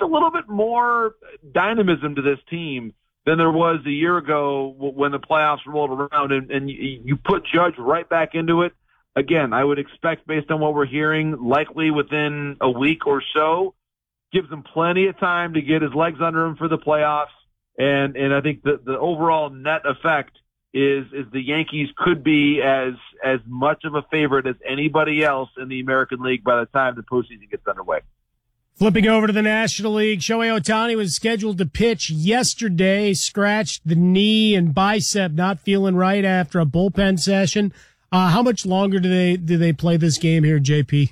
little bit more dynamism to this team than there was a year ago when the playoffs rolled around, and you put Judge right back into it. Again, I would expect, based on what we're hearing, likely within a week or so, gives him plenty of time to get his legs under him for the playoffs. And I think the overall net effect is the Yankees could be as much of a favorite as anybody else in the American League by the time the postseason gets underway. Flipping over to the National League, Shohei Ohtani was scheduled to pitch yesterday, scratched the knee and bicep, not feeling right after a bullpen session. How much longer do they play this game here, JP?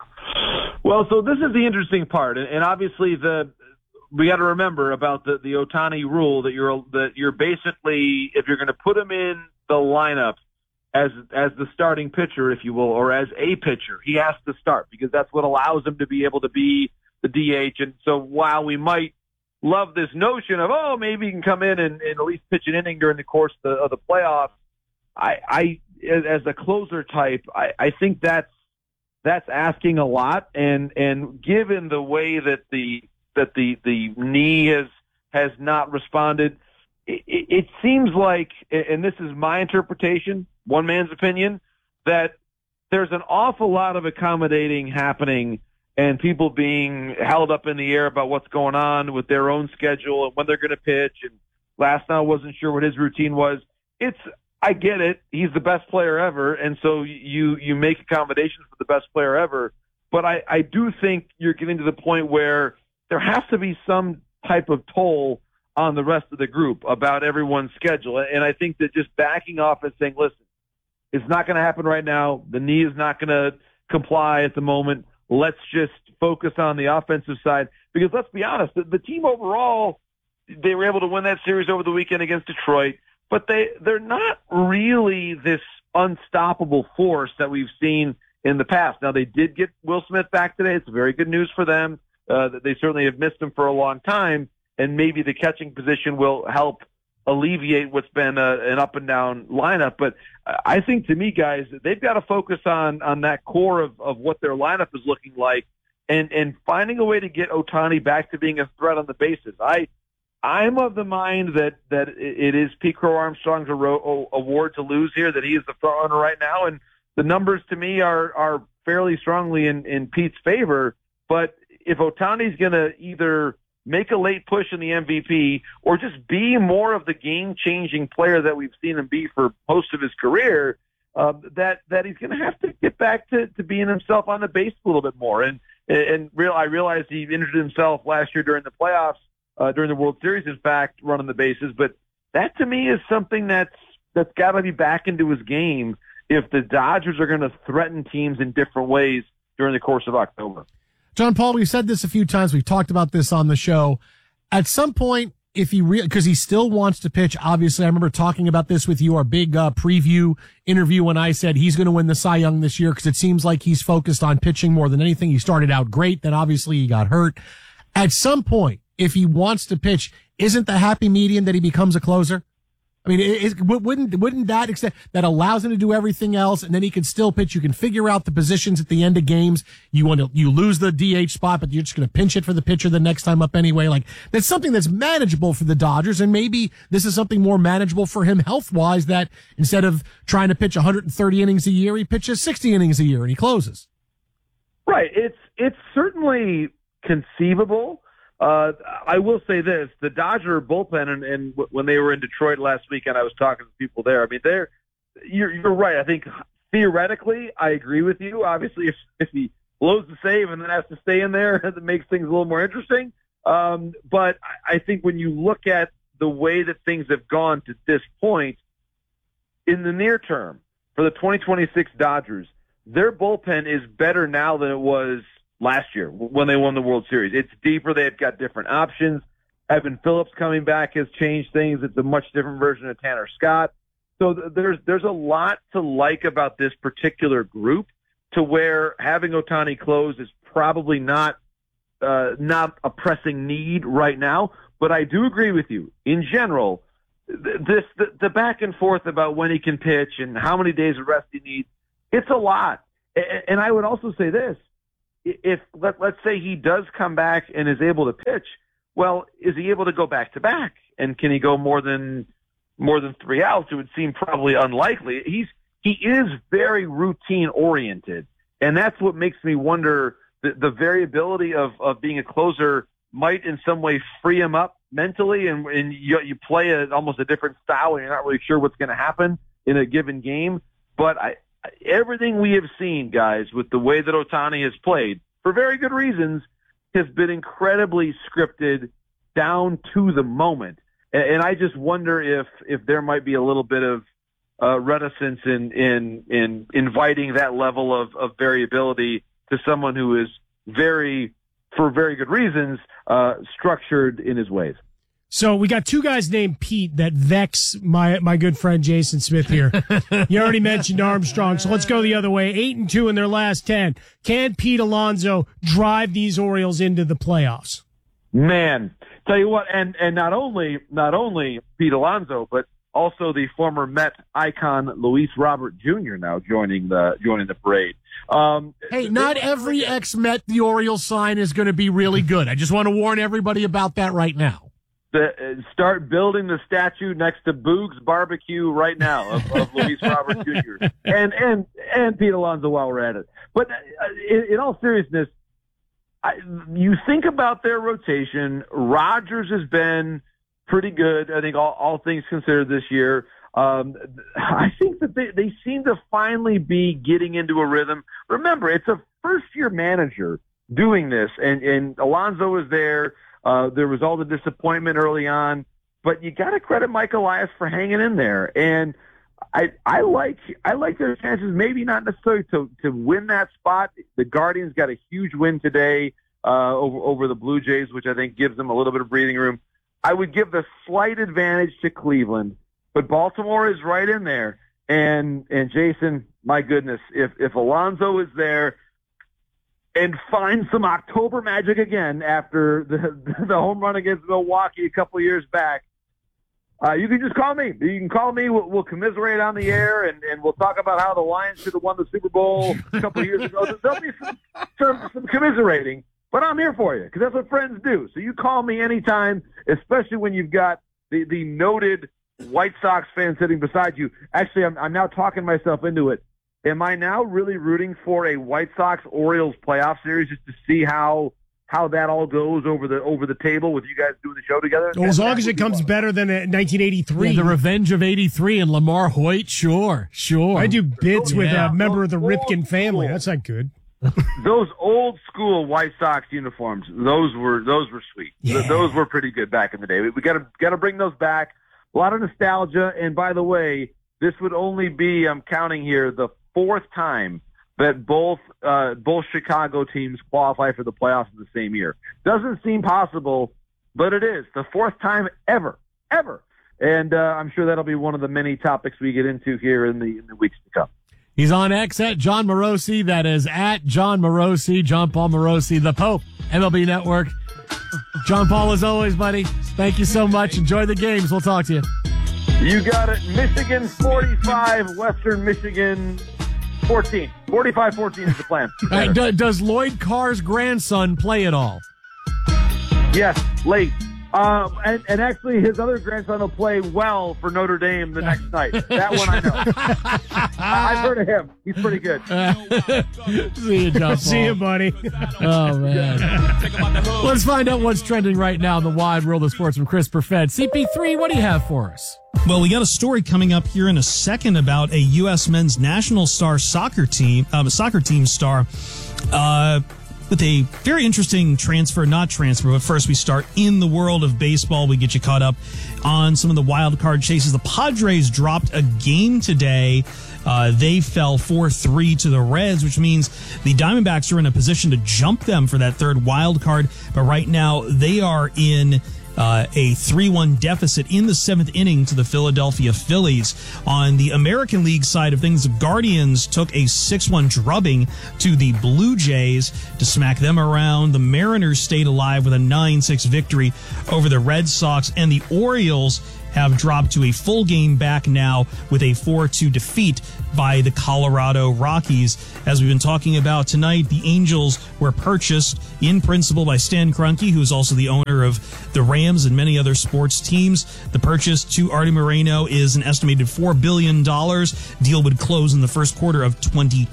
Well, so this is the interesting part, and obviously we got to remember about the Ohtani rule that you're basically, if you're going to put him in the lineup as the starting pitcher, if you will, or as a pitcher, he has to start because that's what allows him to be able to be the DH. And so while we might love this notion of, maybe he can come in and at least pitch an inning during the course of the playoffs, I as a closer type, I think that's asking a lot. And given the way that the knee has not responded, it seems like, and this is my interpretation, one man's opinion, that there's an awful lot of accommodating happening and people being held up in the air about what's going on with their own schedule and when they're going to pitch. And last night I wasn't sure what his routine was. I get it. He's the best player ever. And so you make accommodations for the best player ever. But I do think you're getting to the point where there has to be some type of toll on the rest of the group about everyone's schedule. And I think that just backing off and saying, listen, it's not going to happen right now. The knee is not going to comply at the moment. Let's just focus on the offensive side. Because let's be honest, the team overall, they were able to win that series over the weekend against Detroit, but they're not really this unstoppable force that we've seen in the past. Now, they did get Will Smith back today. It's very good news for them. They certainly have missed him for a long time, and maybe the catching position will help alleviate what's been an up and down lineup. But I think, to me, guys, they've got to focus on that core of what their lineup is looking like and finding a way to get Ohtani back to being a threat on the bases. I'm of the mind that it is Pete Crow Armstrong's award to lose here, that he is the front runner right now. And the numbers to me are fairly strongly in Pete's favor. But if Ohtani's going to either make a late push in the MVP or just be more of the game-changing player that we've seen him be for most of his career, that he's going to have to get back to being himself on the base a little bit more. And I realized he injured himself last year during the playoffs, during the World Series, in fact, running the bases. But that, to me, is something that's got to be back into his game if the Dodgers are going to threaten teams in different ways during the course of October. John Paul, we've said this a few times. We've talked about this on the show. At some point, if because he still wants to pitch, obviously, I remember talking about this with you, our big preview interview, when I said he's going to win the Cy Young this year because it seems like he's focused on pitching more than anything. He started out great, then obviously he got hurt. At some point, if he wants to pitch, isn't the happy median that he becomes a closer? I mean, wouldn't that extent that allows him to do everything else, and then he can still pitch? You can figure out the positions at the end of games. You lose the DH spot, but you're just going to pinch it for the pitcher the next time up anyway. Like, that's something that's manageable for the Dodgers, and maybe this is something more manageable for him health-wise, that instead of trying to pitch 130 innings a year, he pitches 60 innings a year and he closes. Right. It's certainly conceivable. I will say this, the Dodger bullpen, and when they were in Detroit last weekend, I was talking to people there. I mean, you're right. I think theoretically, I agree with you. Obviously, if he blows the save and then has to stay in there, that makes things a little more interesting. But I think when you look at the way that things have gone to this point, in the near term, for the 2026 Dodgers, their bullpen is better now than it was last year when they won the World Series. It's deeper. They've got different options. Evan Phillips coming back has changed things. It's a much different version of Tanner Scott. So there's a lot to like about this particular group, to where having Ohtani close is probably not a pressing need right now. But I do agree with you. In general, the back and forth about when he can pitch and how many days of rest he needs, it's a lot. And I would also say this. if let's say he does come back and is able to pitch, well, is he able to go back to back? And can he go more than 3 outs? It would seem probably unlikely. He is very routine oriented, and that's what makes me wonder the variability of being a closer might in some way free him up mentally, and you play almost a different style, and you're not really sure what's going to happen in a given game. But everything we have seen, guys, with the way that Ohtani has played, for very good reasons, has been incredibly scripted down to the moment. And I just wonder if there might be a little bit of reticence in inviting that level of variability to someone who is for very good reasons, structured in his ways. So we got two guys named Pete that vex my good friend Jason Smith here. You already mentioned Armstrong, so let's go the other way. 8-2 in their last 10. Can Pete Alonso drive these Orioles into the playoffs? Man, tell you what, and not only Pete Alonso, but also the former Met icon Luis Robert Jr. now joining the parade. Hey, not every ex-Met the Orioles sign is going to be really good. I just want to warn everybody about that right now. Start building the statue next to Boog's Barbecue right now of Luis Robert Jr. and Pete Alonso while we're at it. But in all seriousness, you think about their rotation. Rogers has been pretty good, I think, all things considered this year. I think that they seem to finally be getting into a rhythm. Remember, it's a first-year manager doing this, and Alonso is there. There was all the disappointment early on, but you got to credit Mike Elias for hanging in there. And I like their chances, maybe not necessarily to win that spot. The Guardians got a huge win today over the Blue Jays, which I think gives them a little bit of breathing room. I would give the slight advantage to Cleveland, but Baltimore is right in there. And Jason, my goodness, if Alonso is there and finds some October magic again after the home run against Milwaukee a couple of years back, you can just call me. You can call me. We'll commiserate on the air, and we'll talk about how the Lions should have won the Super Bowl a couple of years ago. There'll be some commiserating. But I'm here for you because that's what friends do. So you call me anytime, especially when you've got the noted White Sox fan sitting beside you. Actually, I'm now talking myself into it. Am I now really rooting for a White Sox-Orioles playoff series just to see how that all goes over the table with you guys doing the show together? Well, as long as it comes better than 1983. Yeah, the revenge of 83 and Lamar Hoyt, sure. I do bits with a member of the Ripken family. That's not good. Those old school White Sox uniforms, those were sweet. Yeah. Those were pretty good back in the day. We got to bring those back. A lot of nostalgia. And by the way, this would only be, I'm counting here, the fourth time that both Chicago teams qualify for the playoffs in the same year. Doesn't seem possible, but it is the fourth time ever. And I'm sure that'll be one of the many topics we get into here in the weeks to come. He's on X at John Morosi. That is at John Morosi, John Paul Morosi, the Pope, MLB Network. John Paul, as always, buddy, thank you so much. Enjoy the games. We'll talk to you. You got it. Michigan 45, Western Michigan 14. 45-14 is the plan. Right, does Lloyd Carr's grandson play at all? Yes, late. And actually, his other grandson will play well for Notre Dame the next night. That one I know. I've heard of him. He's pretty good. See you, John Paul. See you, buddy. Oh, man. Let's find out what's trending right now in the wide world of sports from Chris Perfett. CP3, what do you have for us? Well, we got a story coming up here in a second about a U.S. men's national soccer team star, with a very interesting transfer, but first we start in the world of baseball. We get you caught up on some of the wild card chases. The Padres dropped a game today. They fell 4-3 to the Reds, which means the Diamondbacks are in a position to jump them for that third wild card. But right now they are in a 3-1 deficit in the seventh inning to the Philadelphia Phillies. On the American League side of things, the Guardians took a 6-1 drubbing to the Blue Jays to smack them around. The Mariners stayed alive with a 9-6 victory over the Red Sox, and the Orioles have dropped to a full game back now with a 4-2 defeat by the Colorado Rockies. As we've been talking about tonight, the Angels were purchased in principle by Stan Kroenke, who is also the owner of the Rams and many other sports teams. The purchase to Artie Moreno is an estimated $4 billion. Deal would close in the first quarter of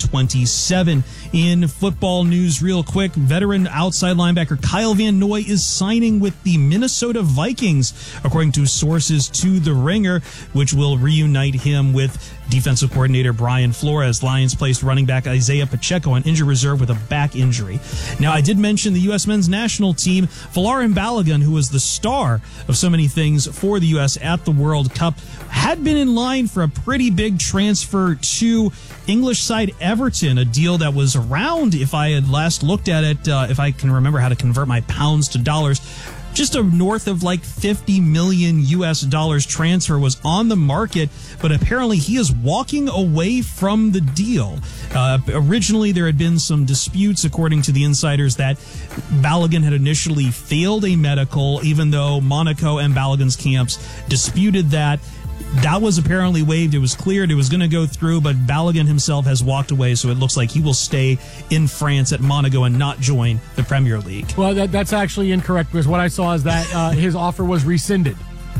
2027. In football news, real quick, veteran outside linebacker Kyle Van Noy is signing with the Minnesota Vikings, according to sources to The Ringer, which will reunite him with defensive coordinator Brian Flores. Lions placed running back Isaiah Pacheco on injured reserve with a back injury. Now, I did mention the U.S. men's national team. Folarin Balogun, who was the star of so many things for the U.S. at the World Cup, had been in line for a pretty big transfer to English side Everton, a deal that was around, if I had last looked at it, if I can remember how to convert my pounds to dollars, just a north of like $50 million US transfer was on the market, but apparently he is walking away from the deal. Originally, there had been some disputes, according to the insiders, that Balogun had initially failed a medical, even though Monaco and Balogun's camps disputed that. That was apparently waived. It was cleared. It was going to go through, but Balogun himself has walked away, so it looks like he will stay in France at Monaco and not join the Premier League. Well, that's actually incorrect, because what I saw is that his offer was rescinded.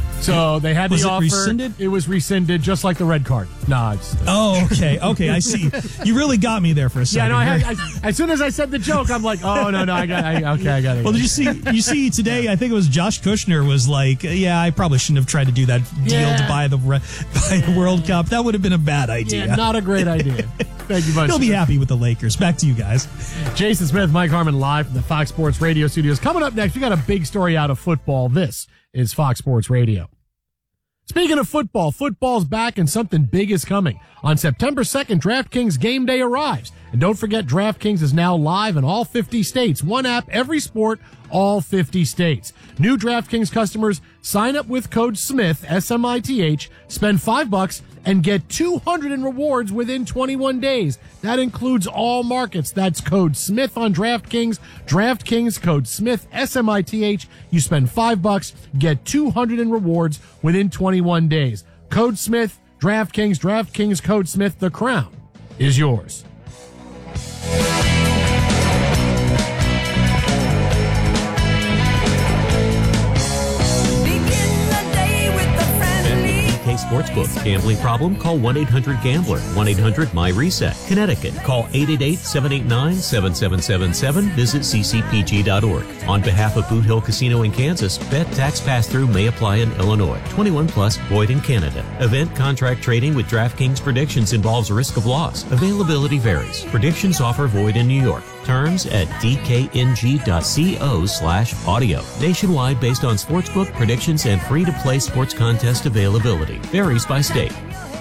So they had the offer. Rescinded? It was rescinded, just like the red card. Nah. Okay, I see. You really got me there for a second. Yeah, no. As soon as I said the joke, I'm like, oh no, I got it. Well, did you see today? I think it was Josh Kushner was like, yeah, I probably shouldn't have tried to do that deal to buy the World Cup. That would have been a bad idea. Yeah, not a great idea. Thank you much. He'll be happy with the Lakers. Back to you guys. Jason Smith, Mike Harmon, live from the Fox Sports Radio studios. Coming up next, we got a big story out of football. This is Fox Sports Radio. Speaking of football, football's back and something big is coming. On September 2nd, DraftKings Game Day arrives. And don't forget, DraftKings is now live in all 50 states. One app, every sport, all 50 states. New DraftKings customers sign up with code SMITH, S-M-I-T-H, spend $5 and get $200 in rewards within 21 days. That includes all markets. That's code SMITH on DraftKings. DraftKings, code SMITH, S-M-I-T-H. You spend $5, get $200 in rewards within 21 days. Code SMITH, DraftKings, code SMITH. The crown is yours. Sportsbook. Gambling problem? Call 1-800-GAMBLER. 1-800-MY-RESET. Connecticut. Call 888-789-7777. Visit ccpg.org. On behalf of Boot Hill Casino in Kansas, bet tax pass-through may apply in Illinois. 21 plus, void in Canada. Event contract trading with DraftKings Predictions involves risk of loss. Availability varies. Predictions offer void in New York. Terms at dkng.co/audio. Nationwide based on sportsbook predictions and free-to-play sports contest availability. Varies by state.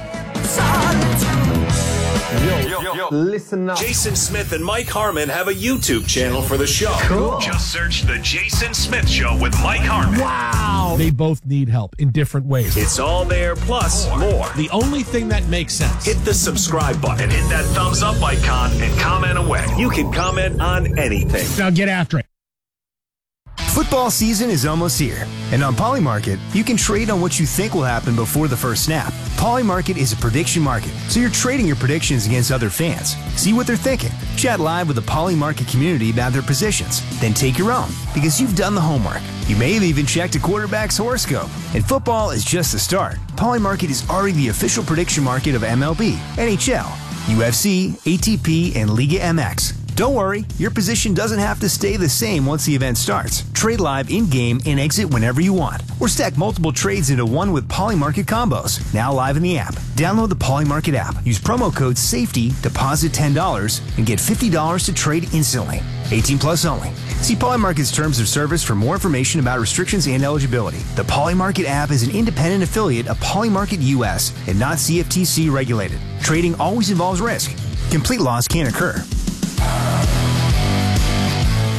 Yo, listen up. Jason Smith and Mike Harmon have a YouTube channel for the show. Cool. Just search The Jason Smith Show with Mike Harmon. Wow. They both need help in different ways. It's all there, plus more. The only thing that makes sense. Hit the subscribe button, hit that thumbs up icon, and comment away. You can comment on anything. Now get after it. Football season is almost here, and on Polymarket, you can trade on what you think will happen before the first snap. Polymarket is a prediction market, so you're trading your predictions against other fans. See what they're thinking. Chat live with the Polymarket community about their positions. Then take your own, because you've done the homework. You may have even checked a quarterback's horoscope. And football is just the start. Polymarket is already the official prediction market of MLB, NHL, UFC, ATP, and Liga MX. Don't worry, your position doesn't have to stay the same once the event starts. Trade live in-game and exit whenever you want. Or stack multiple trades into one with Polymarket combos. Now live in the app. Download the Polymarket app. Use promo code SAFETY, deposit $10, and get $50 to trade instantly. 18 plus only. See Polymarket's terms of service for more information about restrictions and eligibility. The Polymarket app is an independent affiliate of Polymarket US and not CFTC regulated. Trading always involves risk. Complete loss can occur.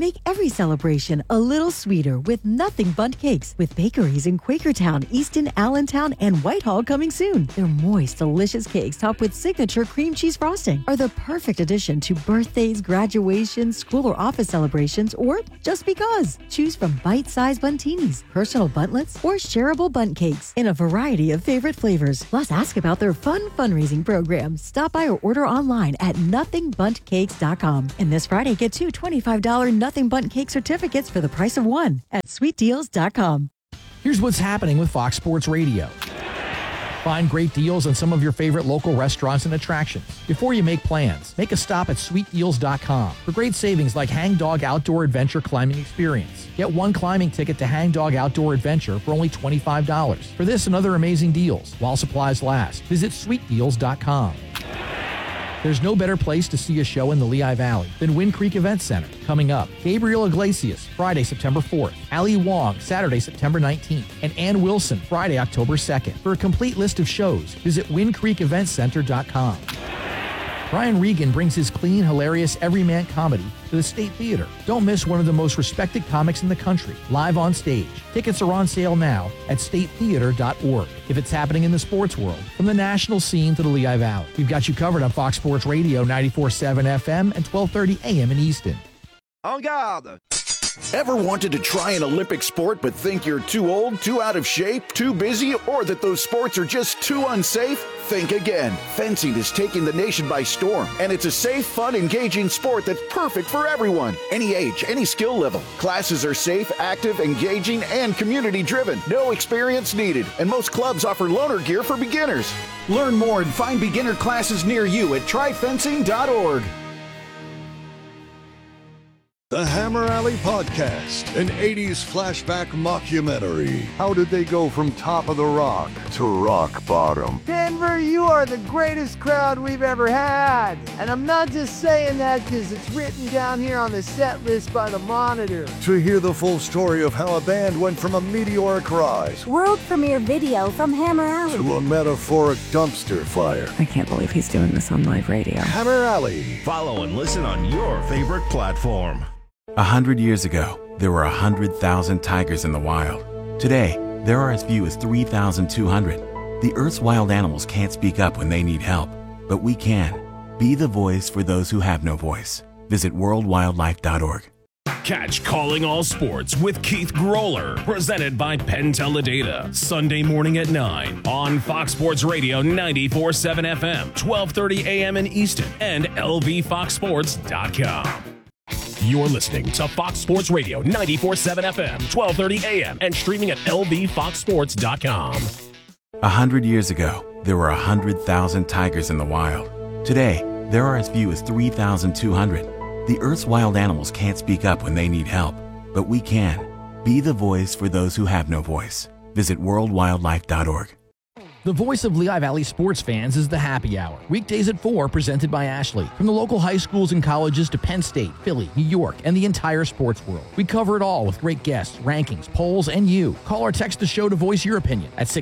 Make every celebration a little sweeter with Nothing Bundt Cakes, with bakeries in Quakertown, Easton, Allentown, and Whitehall coming soon. Their moist, delicious cakes topped with signature cream cheese frosting are the perfect addition to birthdays, graduations, school or office celebrations, or just because. Choose from bite-sized Bundtinis, personal Bundtlets, or shareable Bundt Cakes in a variety of favorite flavors. Plus, ask about their fun fundraising program. Stop by or order online at nothingbundtcakes.com. And this Friday, get 2 $25 Nothing Bundt Cake certificates for the price of one at sweetdeals.com. Here's what's happening with Fox Sports Radio. Find great deals on some of your favorite local restaurants and attractions. Before you make plans, make a stop at sweetdeals.com for great savings like Hang Dog Outdoor Adventure Climbing Experience. Get one climbing ticket to Hang Dog Outdoor Adventure for only $25. For this and other amazing deals, while supplies last, visit sweetdeals.com. There's no better place to see a show in the Lehigh Valley than Wind Creek Event Center. Coming up, Gabriel Iglesias, Friday, September 4th, Ali Wong, Saturday, September 19th, and Ann Wilson, Friday, October 2nd. For a complete list of shows, visit windcreekeventcenter.com. Brian Regan brings his clean, hilarious, everyman comedy to the State Theater. Don't miss one of the most respected comics in the country, live on stage. Tickets are on sale now at statetheater.org. If it's happening in the sports world, from the national scene to the Lehigh Valley, we've got you covered on Fox Sports Radio 94.7 FM and 1230 AM in Easton. En garde! Ever wanted to try an Olympic sport but think you're too old, too out of shape, too busy, or that those sports are just too unsafe? Think again. Fencing is taking the nation by storm, and it's a safe, fun, engaging sport that's perfect for everyone. Any age, any skill level. Classes are safe, active, engaging, and community-driven. No experience needed, and most clubs offer loaner gear for beginners. Learn more and find beginner classes near you at tryfencing.org. The Hammer Alley Podcast, an 80s flashback mockumentary. How did they go from top of the rock to rock bottom? Denver, you are the greatest crowd we've ever had. And I'm not just saying that because it's written down here on the set list by the Monitor. To hear the full story of how a band went from a meteoric rise, world premiere video from Hammer Alley, to a metaphoric dumpster fire. I can't believe he's doing this on live radio. Hammer Alley. Follow and listen on your favorite platform. 100 years ago, there were 100,000 tigers in the wild. Today, there are as few as 3,200. The Earth's wild animals can't speak up when they need help, but we can. Be the voice for those who have no voice. Visit worldwildlife.org. Catch Calling All Sports with Keith Groller, presented by Penn Teledata, Sunday morning at 9 on Fox Sports Radio 94.7 FM, 1230 AM in Easton, and lvfoxsports.com. You're listening to Fox Sports Radio 94.7 FM, 1230 AM, and streaming at lvfoxsports.com. 100 years ago, there were 100,000 tigers in the wild. Today, there are as few as 3,200. The Earth's wild animals can't speak up when they need help, but we can. Be the voice for those who have no voice. Visit worldwildlife.org. The voice of Lehigh Valley sports fans is the Happy Hour. Weekdays at 4, presented by Ashley. From the local high schools and colleges to Penn State, Philly, New York, and the entire sports world. We cover it all with great guests, rankings, polls, and you. Call or text the show to voice your opinion at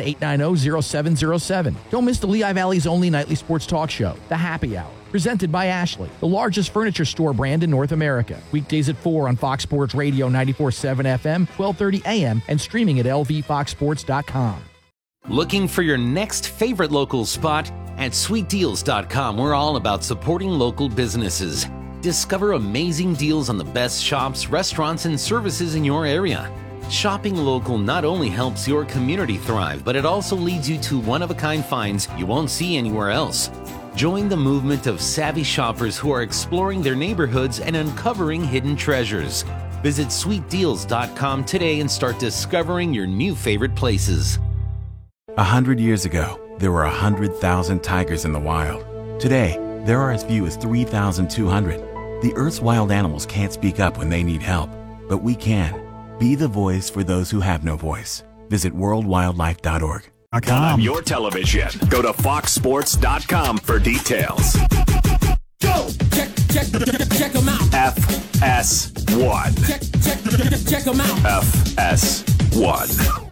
610-890-0707. Don't miss the Lehigh Valley's only nightly sports talk show, The Happy Hour. Presented by Ashley, the largest furniture store brand in North America. Weekdays at 4 on Fox Sports Radio 94.7 FM, 1230 AM, and streaming at lvfoxsports.com. Looking for your next favorite local spot? At sweetdeals.com, we're all about supporting local businesses. Discover amazing deals on the best shops, restaurants, and services in your area. Shopping local not only helps your community thrive, but it also leads you to one-of-a-kind finds you won't see anywhere else. Join the movement of savvy shoppers who are exploring their neighborhoods and uncovering hidden treasures. Visit sweetdeals.com today and start discovering your new favorite places. 100 years ago, there were 100,000 tigers in the wild. Today, there are as few as 3,200. The Earth's wild animals can't speak up when they need help, but we can. Be the voice for those who have no voice. Visit worldwildlife.org. On your television, go to foxsports.com for details. Go! Check them out. FS1. Check them out. FS1.